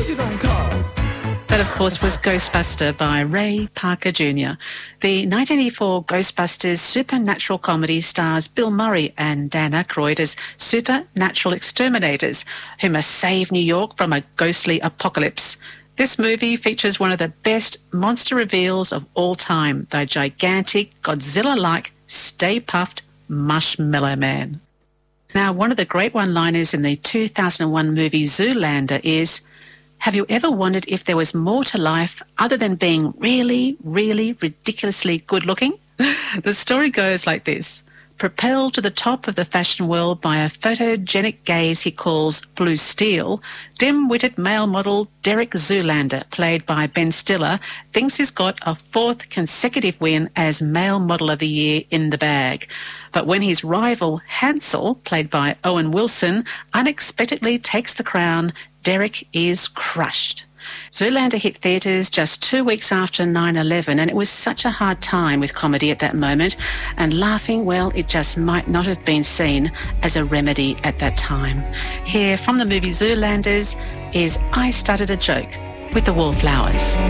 you don't call. That, of course, was Ghostbuster by Ray Parker Jr. The 1984 Ghostbusters supernatural comedy stars Bill Murray and Dan Aykroyd as supernatural exterminators who must save New York from a ghostly apocalypse. This movie features one of the best monster reveals of all time, the gigantic, Godzilla-like, Stay Puft Marshmallow Man. Now, one of the great one-liners in the 2001 movie Zoolander is, "Have you ever wondered if there was more to life other than being really, really ridiculously good-looking?" The story goes like this. Propelled to the top of the fashion world by a photogenic gaze he calls blue steel, dim-witted male model Derek Zoolander, played by Ben Stiller, thinks he's got a fourth consecutive win as Male Model of the Year in the bag. But when his rival Hansel, played by Owen Wilson, unexpectedly takes the crown, Derek is crushed. Zoolander hit theatres just 2 weeks after 9/11, and it was such a hard time with comedy at that moment, and laughing, well, it just might not have been seen as a remedy at that time. Here from the movie Zoolanders is I Started a Joke with the Wallflowers.